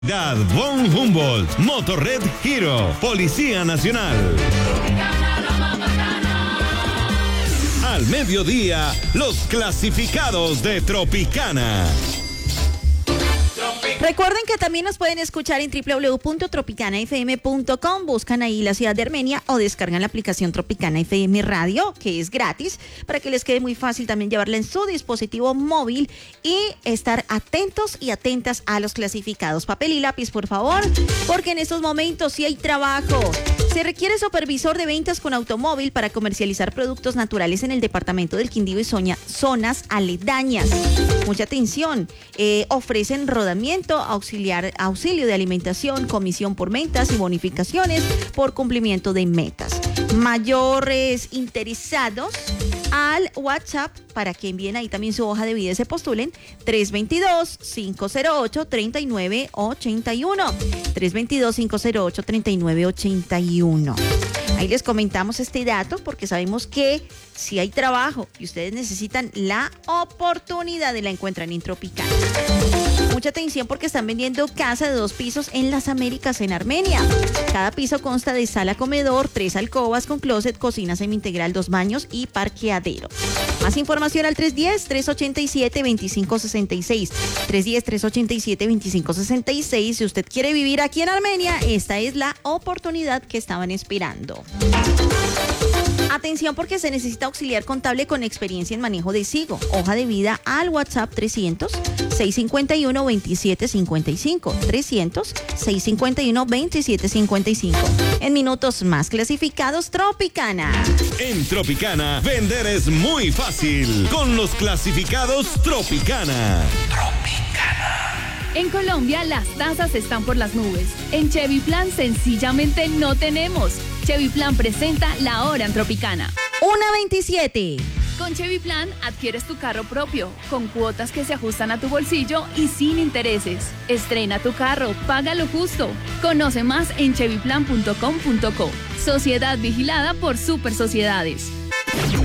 Von Humboldt, Motorred Hero, Policía Nacional. Al mediodía, los clasificados de Tropicana. Recuerden que también nos pueden escuchar en www.tropicanafm.com, buscan ahí la ciudad de Armenia o descargan la aplicación Tropicana FM Radio, que es gratis, para que les quede muy fácil también llevarla en su dispositivo móvil y estar atentos y atentas a los clasificados. Papel y lápiz, por favor, porque en estos momentos sí hay trabajo. Se requiere supervisor de ventas con automóvil para comercializar productos naturales en el departamento del Quindío y zonas aledañas. Mucha atención, ofrecen rodamiento, auxilio de alimentación, comisión por ventas y bonificaciones por cumplimiento de metas. Mayores interesados al WhatsApp para que envíen ahí también su hoja de vida y se postulen 322-508-3981. 322-508-3981. Ahí les comentamos este dato porque sabemos que si hay trabajo y ustedes necesitan la oportunidad de la encuentran en Tropicana. Mucha atención porque están vendiendo casa de 2 pisos en Las Américas, en Armenia. Cada piso consta de sala comedor, 3 alcobas con closet, cocina semi-integral, 2 baños y parqueadero. Más información al 310-387-2566. 310-387-2566. Si usted quiere vivir aquí en Armenia, esta es la oportunidad que estaban esperando. Atención porque se necesita auxiliar contable con experiencia en manejo de SIGO. Hoja de vida al WhatsApp 300-651-2755. 300-651-2755. En minutos más clasificados, Tropicana. En Tropicana, vender es muy fácil. Con los clasificados Tropicana. En Colombia las tasas están por las nubes. En Chevy Plan sencillamente no tenemos. Chevy Plan presenta La Hora en Tropicana. 1:27. Con Chevy Plan adquieres tu carro propio, con cuotas que se ajustan a tu bolsillo y sin intereses. Estrena tu carro, paga lo justo. Conoce más en chevyplan.com.co. Sociedad vigilada por Super Sociedades.